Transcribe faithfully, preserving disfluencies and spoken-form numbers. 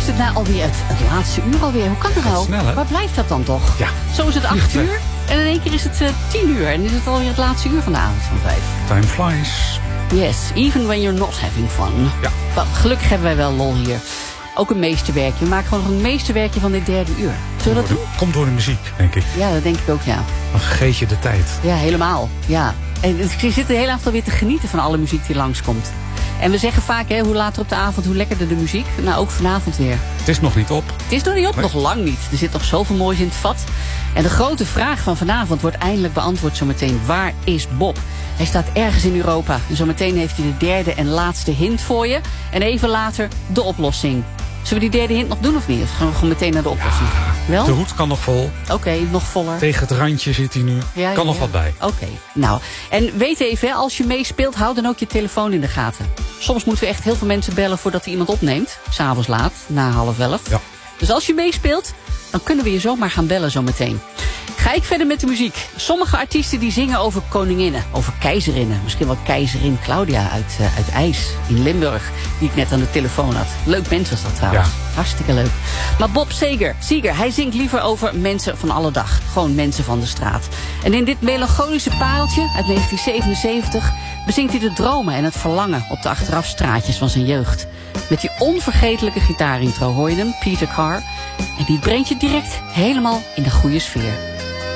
luistert naar alweer het, het laatste uur alweer. Hoe kan dat nou? Snel, hè? Waar blijft dat dan toch? Ja. Zo is het acht uur en in één keer is het uh, tien uur. En is het alweer het laatste uur van de avond van vijf. Time flies. Yes, even when you're not having fun. Ja. Wel, gelukkig hebben wij wel lol hier. Ook een meesterwerkje. We maken gewoon nog een meesterwerkje van dit derde uur. Zullen we dat doen? Komt door de muziek, denk ik. Ja, dat denk ik ook, ja. Dan vergeet je de tijd. Ja, helemaal. Ja. En je zit de hele avond alweer te genieten van alle muziek die langskomt. En we zeggen vaak, hè, hoe later op de avond, hoe lekkerder de muziek. Nou, ook vanavond weer. Het is nog niet op. Het is nog niet op, Nee. nog lang niet. Er zit nog zoveel moois in het vat. En de grote vraag van vanavond wordt eindelijk beantwoord zometeen. Waar is Bob? Hij staat ergens in Europa. En zometeen heeft hij de derde en laatste hint voor je. En even later de oplossing. Zullen we die derde hint nog doen of niet? Of gaan we gewoon meteen naar de oplossing? Wel? De hoed kan nog vol. Oké, okay, nog voller. Tegen het randje zit hij nu. Ja, kan ja, nog ja. wat bij. Oké, okay. Nou. En weet even, als je meespeelt, hou dan ook je telefoon in de gaten. Soms moeten we echt heel veel mensen bellen voordat er iemand opneemt. S'avonds laat, na half elf. Ja. Dus als je meespeelt, dan kunnen we je zomaar gaan bellen zometeen. Ga ik verder met de muziek. Sommige artiesten die zingen over koninginnen, over keizerinnen. Misschien wel keizerin Claudia uit, uh, uit IJs in Limburg, die ik net aan de telefoon had. Leuk mens was dat trouwens. Ja. Hartstikke leuk. Maar Bob Seger, Seger, hij zingt liever over mensen van alle dag. Gewoon mensen van de straat. En in dit melancholische pareltje uit negentien zevenenzeventig bezingt hij de dromen en het verlangen op de achterafstraatjes van zijn jeugd. Met die onvergetelijke gitaarintro hoor je hem, Peter Carr. En die brengt je direct helemaal in de goede sfeer.